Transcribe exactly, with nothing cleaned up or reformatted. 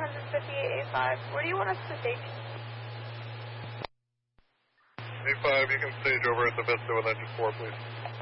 one fifty-eight A five. Where do you want us to stage? A five, you can stage over at the Vista with engine four, please.